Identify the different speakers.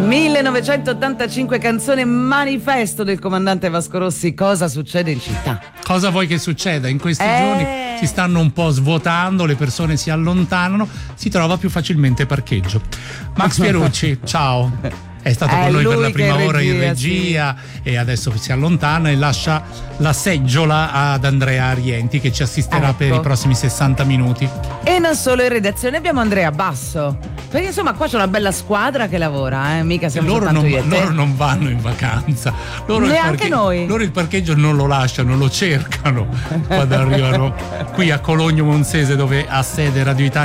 Speaker 1: 1985, canzone manifesto del comandante Vasco Rossi. Cosa succede in città?
Speaker 2: Cosa vuoi che succeda? In questi giorni si stanno un po' svuotando, le persone si allontanano, si trova più facilmente parcheggio. Max Pierucci, ciao. È stato con noi per la prima ora in regia, sì. E adesso si allontana e lascia la seggiola ad Andrea Arienti, che ci assisterà per i prossimi 60 minuti.
Speaker 1: E non solo in redazione, abbiamo Andrea Basso, perché insomma qua c'è una bella squadra che lavora, mica siamo soltanto io e te.
Speaker 2: Loro non vanno in vacanza,
Speaker 1: neanche noi.
Speaker 2: Loro il parcheggio non lo lasciano, lo cercano quando arrivano qui a Cologno Monzese, dove ha sede Radio Italia.